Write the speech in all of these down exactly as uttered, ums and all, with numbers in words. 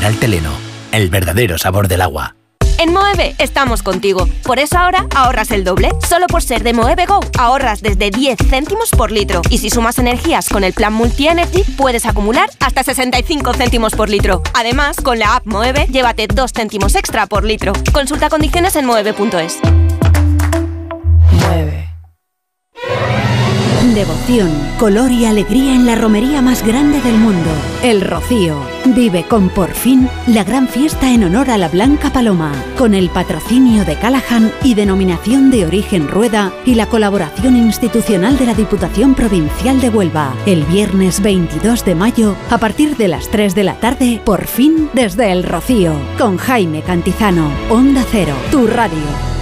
Teleno, el verdadero sabor del agua. En Moeve estamos contigo. Por eso ahora ahorras el doble. Solo por ser de Moeve Go ahorras desde diez céntimos por litro. Y si sumas energías con el plan Multi-Energy, puedes acumular hasta sesenta y cinco céntimos por litro. Además, con la app Moeve, llévate dos céntimos extra por litro. Consulta condiciones en moeve punto es. Mueve. Devoción, color y alegría en la romería más grande del mundo, El Rocío. Vive con Por Fin la gran fiesta en honor a la Blanca Paloma, con el patrocinio de Callahan y denominación de origen Rueda y la colaboración institucional de la Diputación Provincial de Huelva. El viernes veintidós de mayo, a partir de las tres de la tarde, Por Fin desde El Rocío, con Jaime Cantizano. Onda Cero, tu radio.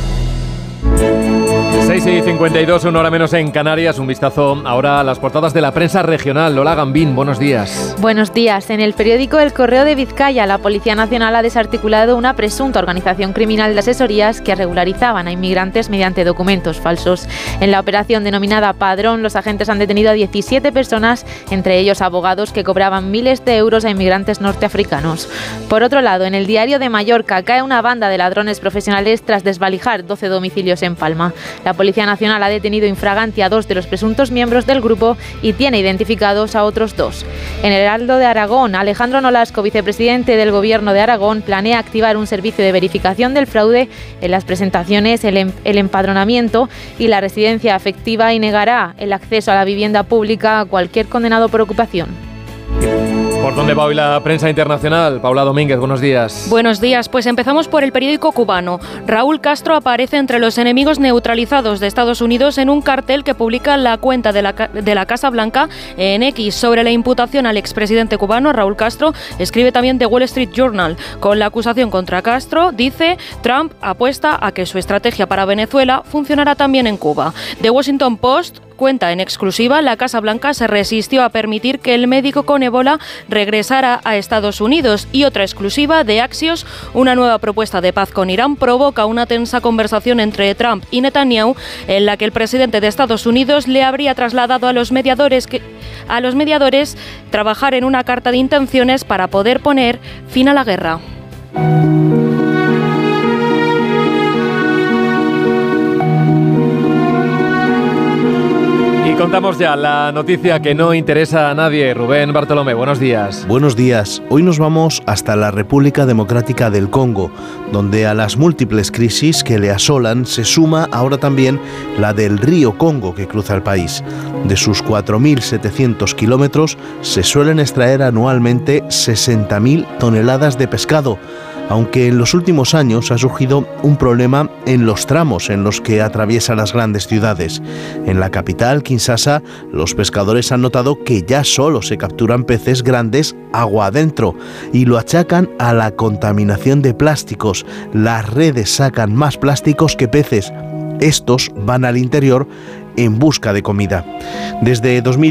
seis y cincuenta y dos, una hora menos en Canarias. Un vistazo ahora a las portadas de la prensa regional. Lola Gambín, buenos días. Buenos días. En el periódico El Correo de Vizcaya, la Policía Nacional ha desarticulado una presunta organización criminal de asesorías que regularizaban a inmigrantes mediante documentos falsos. En la operación denominada Padrón, los agentes han detenido a diecisiete personas, entre ellos abogados que cobraban miles de euros a inmigrantes norteafricanos. Por otro lado, en el Diario de Mallorca cae una banda de ladrones profesionales tras desvalijar doce domicilios en Palma. La Policía Nacional ha detenido infraganti a dos de los presuntos miembros del grupo y tiene identificados a otros dos. En el Heraldo de Aragón, Alejandro Nolasco, vicepresidente del Gobierno de Aragón, planea activar un servicio de verificación del fraude en las presentaciones, el, em- el empadronamiento y la residencia afectiva y negará el acceso a la vivienda pública a cualquier condenado por ocupación. ¿Por dónde va hoy la prensa internacional? Paula Domínguez, buenos días. Buenos días, pues empezamos por el periódico cubano. Raúl Castro aparece entre los enemigos neutralizados de Estados Unidos en un cartel que publica la cuenta de la, de la Casa Blanca en X. Sobre la imputación al expresidente cubano, Raúl Castro escribe también The Wall Street Journal. Con la acusación contra Castro, dice, Trump apuesta a que su estrategia para Venezuela funcionará también en Cuba. The Washington Post cuenta en exclusiva, la Casa Blanca se resistió a permitir que el médico con ébola regresara a Estados Unidos. Y otra exclusiva de Axios, una nueva propuesta de paz con Irán provoca una tensa conversación entre Trump y Netanyahu, en la que el presidente de Estados Unidos le habría trasladado a los mediadores que, a los mediadores trabajar en una carta de intenciones para poder poner fin a la guerra. Contamos ya la noticia que no interesa a nadie. Rubén Bartolomé, buenos días. Buenos días. Hoy nos vamos hasta la República Democrática del Congo, donde a las múltiples crisis que le asolan se suma ahora también la del río Congo que cruza el país. De sus cuatro mil setecientos kilómetros se suelen extraer anualmente sesenta mil toneladas de pescado, aunque en los últimos años ha surgido un problema en los tramos en los que atraviesa las grandes ciudades. En la capital, Kinshasa, los pescadores han notado que ya solo se capturan peces grandes agua adentro y lo achacan a la contaminación de plásticos. Las redes sacan más plásticos que peces. Estos van al interior en busca de comida. Desde dos mil